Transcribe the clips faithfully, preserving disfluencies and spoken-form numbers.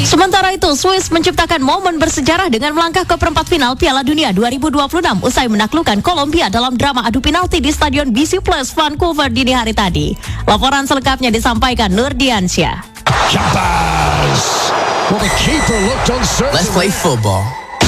Sementara itu, Swiss menciptakan momen bersejarah dengan melangkah ke perempat final Piala Dunia dua ribu dua puluh enam usai menaklukkan Kolombia dalam drama adu penalti di Stadion B C Plus Vancouver dini hari tadi. Laporan selengkapnya disampaikan Nurdiansyah. Let's play football.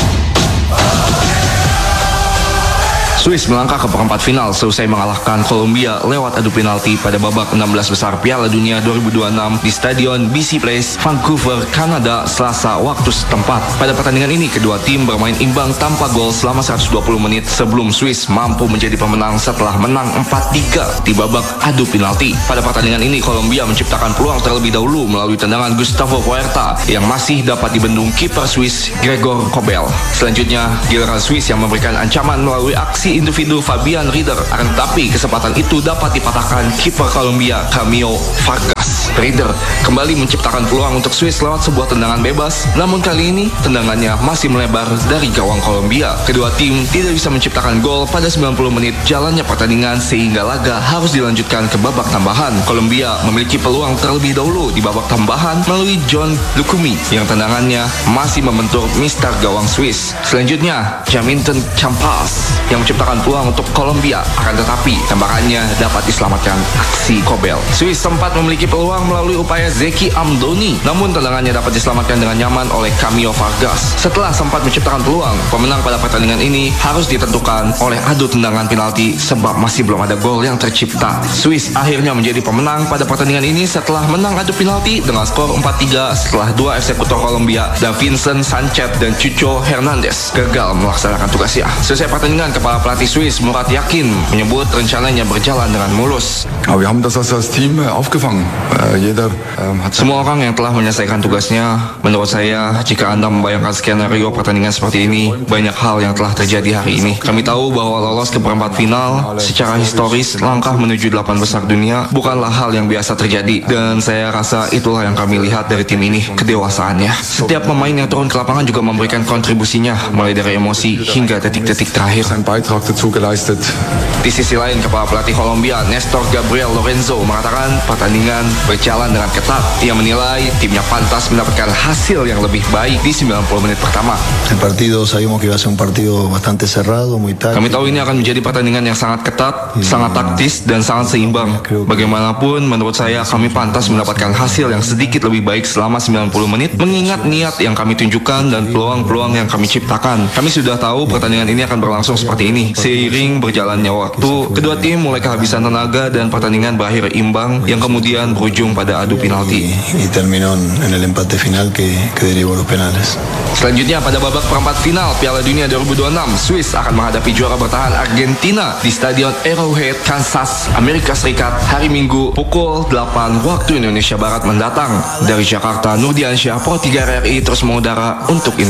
Swiss melangkah ke perempat final selesai mengalahkan Kolombia lewat adu penalti pada babak enam belas besar Piala Dunia dua ribu dua puluh enam di Stadion B C Place, Vancouver, Kanada, Selasa waktu setempat. Pada pertandingan ini, kedua tim bermain imbang tanpa gol selama seratus dua puluh menit sebelum Swiss mampu menjadi pemenang setelah menang empat tiga di babak adu penalti. Pada pertandingan ini, Kolombia menciptakan peluang terlebih dahulu melalui tendangan Gustavo Puerta yang masih dapat dibendung kiper Swiss Gregor Kobel. Selanjutnya, giliran Swiss yang memberikan ancaman melalui aksi individu Fabian Rieder, akan tetapi kesempatan itu dapat dipatahkan kiper Kolombia Camilo Vargas. Rieder kembali menciptakan peluang untuk Swiss lewat sebuah tendangan bebas, namun kali ini tendangannya masih melebar dari gawang Kolombia. Kedua tim tidak bisa menciptakan gol pada sembilan puluh menit jalannya pertandingan sehingga laga harus dilanjutkan ke babak tambahan. Kolombia memiliki peluang terlebih dahulu di babak tambahan melalui John Lucumi yang tendangannya masih membentur mister gawang Swiss. Selanjutnya, Jaminton Campas yang menciptakan peluang untuk Kolombia, akan tetapi tembakannya dapat diselamatkan aksi Kobel. Swiss sempat memiliki peluang melalui upaya Zeki Amdoni, namun tendangannya dapat diselamatkan dengan nyaman oleh Camilo Vargas. Setelah sempat menciptakan peluang, pemenang pada pertandingan ini harus ditentukan oleh adu tendangan penalti sebab masih belum ada gol yang tercipta. Swiss akhirnya menjadi pemenang pada pertandingan ini setelah menang adu penalti dengan skor empat tiga setelah dua eksekutor Kolombia dan Vincent Sanchez dan Chucho Hernandez gagal melaksanakan tugasnya. Selesai pertandingan, kepala pelatih Swiss Murat Yakin menyebut rencananya berjalan dengan mulus. Wir haben das als Team aufgefangen. Jeder hat Semua orang yang telah menyelesaikan tugasnya. Menurut saya, jika Anda membayangkan skenario pertandingan seperti ini, banyak hal yang telah terjadi hari ini. Kami tahu bahwa lolos ke perempat final secara historis, langkah menuju delapan besar dunia bukanlah hal yang biasa terjadi, dan saya rasa itulah yang kami lihat dari tim ini, kedewasaannya. Setiap pemain yang turun ke lapangan juga memberikan kontribusinya, mulai dari emosi hingga detik-detik terakhir. seinen Beitrag dazu geleistet. Di sisi lain, kepala pelatih Kolombia Nestor Gabriel Lorenzo mengatakan pertandingan berjalan dengan ketat. Ia menilai timnya pantas mendapatkan hasil yang lebih baik di sembilan puluh menit pertama. El partido sabíamos que iba a ser un partido bastante cerrado, muy táctico. Kami tahu ini akan menjadi pertandingan yang sangat ketat, sangat taktis, dan sangat seimbang. Bagaimanapun, menurut saya kami pantas mendapatkan hasil yang sedikit lebih baik selama sembilan puluh menit, mengingat niat yang kami tunjukkan dan peluang-peluang yang kami ciptakan. Kami sudah tahu pertandingan ini akan berlangsung seperti ini. Seiring berjalannya waktu, kedua tim mulai kehabisan tenaga dan pertandingan berakhir imbang yang kemudian berujung pada adu penalti. Y terminó en el empate final que, que derivó los penales. Selanjutnya, pada babak perempat final Piala Dunia dua ribu dua puluh enam, Swiss akan menghadapi juara bertahan Argentina di Stadion Arrowhead, Kansas, Amerika Serikat hari Minggu pukul delapan waktu Indonesia Barat mendatang. Dari Jakarta, Nurdiansyah, Pro tiga R R I terus mengudara untuk Indonesia.